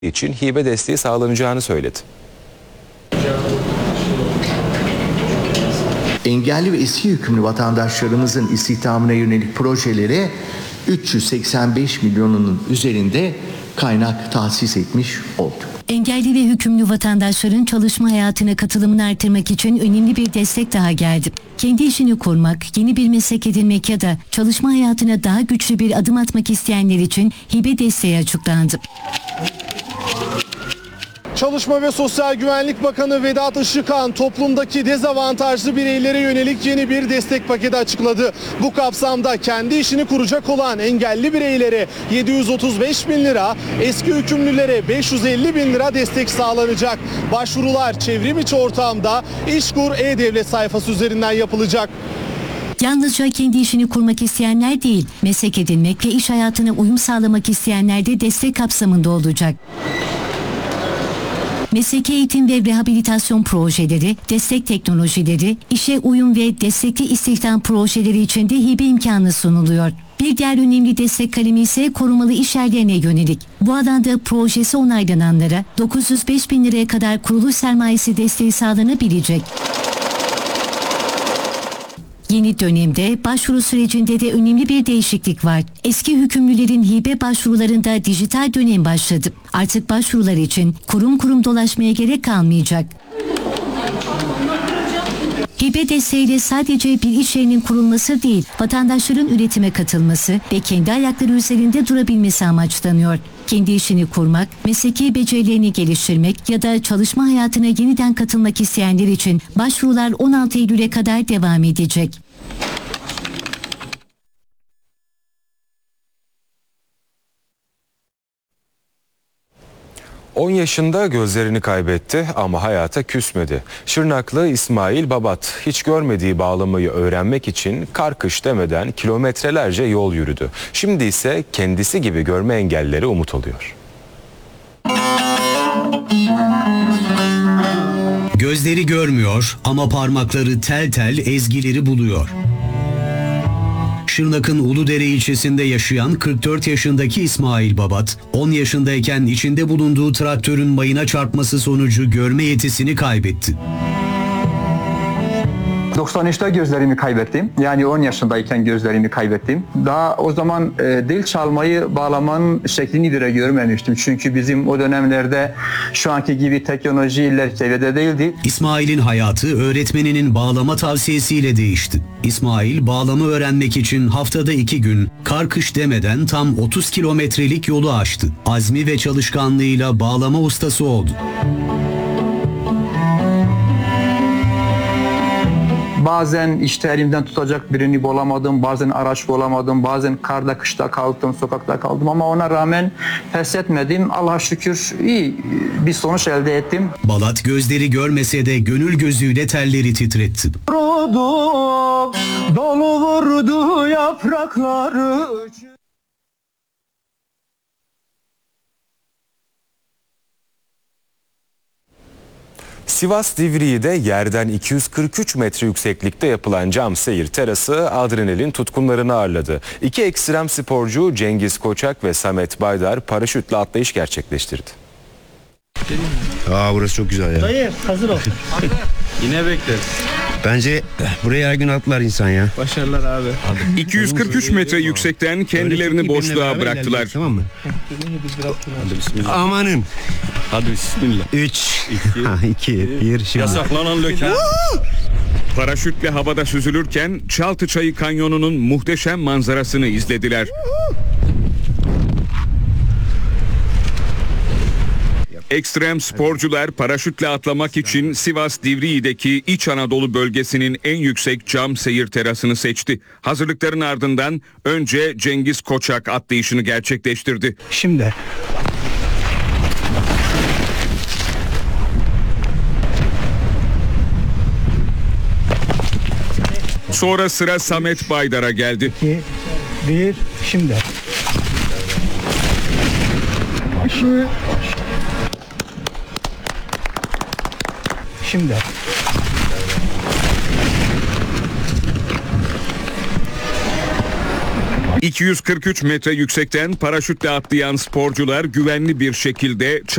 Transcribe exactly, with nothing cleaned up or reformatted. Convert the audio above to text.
için hibe desteği sağlanacağını söyledi. Engelli ve eski hükümlü vatandaşlarımızın istihdamına yönelik projelere üç yüz seksen beş milyonunun üzerinde kaynak tahsis etmiş olduk. Engelli ve hükümlü vatandaşların çalışma hayatına katılımını artırmak için önemli bir destek daha geldi. Kendi işini kurmak, yeni bir meslek edinmek ya da çalışma hayatına daha güçlü bir adım atmak isteyenler için hibe desteği açıklandı. Çalışma ve Sosyal Güvenlik Bakanı Vedat Işıkhan toplumdaki dezavantajlı bireylere yönelik yeni bir destek paketi açıkladı. Bu kapsamda kendi işini kuracak olan engelli bireylere yedi yüz otuz beş bin lira, eski hükümlülere beş yüz elli bin lira destek sağlanacak. Başvurular çevrim içi ortamda İşkur e-Devlet sayfası üzerinden yapılacak. Yalnızca kendi işini kurmak isteyenler değil, meslek edinmek ve iş hayatına uyum sağlamak isteyenler de destek kapsamında olacak. Mesleki eğitim ve rehabilitasyon projeleri, destek teknolojileri, işe uyum ve destekli istihdam projeleri için de hibe imkanı sunuluyor. Bir diğer önemli destek kalemi ise korumalı iş yerlerine yönelik. Bu alanda projesi onaylananlara dokuz yüz beş bin liraya kadar kuruluş sermayesi desteği sağlanabilecek. Yeni dönemde başvuru sürecinde de önemli bir değişiklik var. Eski hükümlülerin hibe başvurularında dijital dönem başladı. Artık başvurular için kurum kurum dolaşmaya gerek kalmayacak. Hibe desteğiyle sadece bir iş yerinin kurulması değil, vatandaşların üretime katılması ve kendi ayakları üzerinde durabilmesi amaçlanıyor. Kendi işini kurmak, mesleki becerilerini geliştirmek ya da çalışma hayatına yeniden katılmak isteyenler için başvurular on altı Eylül'e kadar devam edecek. on yaşında gözlerini kaybetti ama hayata küsmedi. Şırnaklı İsmail Babat hiç görmediği bağlamayı öğrenmek için kar kış demeden kilometrelerce yol yürüdü. Şimdi ise kendisi gibi görme engellilere umut oluyor. Gözleri görmüyor ama parmakları tel tel ezgileri buluyor. Şırnak'ın Uludere ilçesinde yaşayan kırk dört yaşındaki İsmail Babat, on yaşındayken içinde bulunduğu traktörün mayına çarpması sonucu görme yetisini kaybetti. doksan üçte gözlerimi kaybettim. Yani on yaşındayken gözlerimi kaybettim. Daha o zaman e, dil çalmayı, bağlamanın şeklini bile görmemiştim. Çünkü bizim o dönemlerde şu anki gibi teknoloji ileri seviyede değildi. İsmail'in hayatı öğretmeninin bağlama tavsiyesiyle değişti. İsmail bağlama öğrenmek için haftada iki gün kar kış demeden tam otuz kilometrelik yolu aştı. Azmi ve çalışkanlığıyla bağlama ustası oldu. Bazen işte elimden tutacak birini bulamadım, bazen araç bulamadım, bazen karda kışta kaldım, sokakta kaldım ama ona rağmen pes etmedim. Allah'a şükür iyi bir sonuç elde ettim. Balat gözleri görmese de gönül gözüyle telleri titretti. Dolu, dolu vurdu yaprakları. Sivas Divriği'de yerden iki yüz kırk üç metre yükseklikte yapılan cam seyir terası adrenalin tutkunlarını ağırladı. İki ekstrem sporcu Cengiz Koçak ve Samet Baydar paraşütle atlayış gerçekleştirdi. Aa, burası çok güzel ya. Dayı hazır ol. Yine bekleriz. Bence buraya her gün atlar insan ya. Başarılar abi. iki yüz kırk üç metre yüksekten kendilerini boşluğa bıraktılar. Tamam mı? Hadi bismillah. Amanın. Hadi bismillah. üç, iki, bir, şimdi. Yasaklanan löken. Paraşütle havada süzülürken Çaltıçayı Kanyonu'nun muhteşem manzarasını izlediler. Ekstrem sporcular paraşütle atlamak için Sivas Divriği'deki İç Anadolu bölgesinin en yüksek cam seyir terasını seçti. Hazırlıkların ardından önce Cengiz Koçak atlayışını gerçekleştirdi. Şimdi. Sonra sıra Samet Baydar'a geldi. iki, bir, şimdi. Şimdi. Şimdi. iki yüz kırk üç metre yüksekten paraşütle atlayan sporcular güvenli bir şekilde